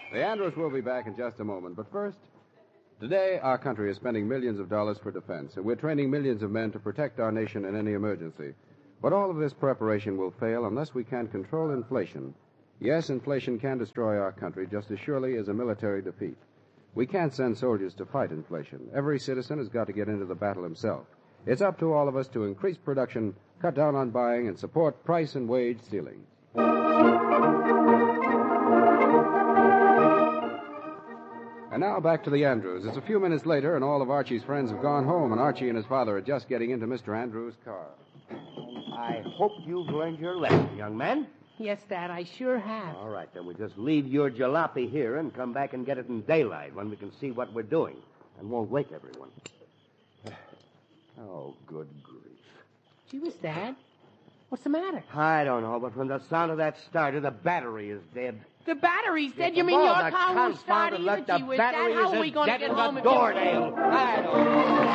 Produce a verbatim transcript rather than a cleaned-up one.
The Andrews will be back in just a moment, but first, today our country is spending millions of dollars for defense, and we're training millions of men to protect our nation in any emergency. But all of this preparation will fail unless we can control inflation. Yes, inflation can destroy our country just as surely as a military defeat. We can't send soldiers to fight inflation. Every citizen has got to get into the battle himself. It's up to all of us to increase production, cut down on buying, and support price and wage ceilings. And now back to the Andrews. It's a few minutes later, and all of Archie's friends have gone home, and Archie and his father are just getting into Mister Andrews' car. I hope you've learned your lesson, young man. Yes, Dad, I sure have. All right, then we'll just leave your jalopy here and come back and get it in daylight when we can see what we're doing and won't wake everyone. Oh, good grief. Gee whiz, Dad. What's the matter? I don't know, but from the sound of that starter, the battery is dead. The battery's dead? Yeah, You mean oh, your the car won't start confounded either? luck, the Gee whiz, Dad, battery how is are we as going to dead get as home a if you... door nail. I don't know.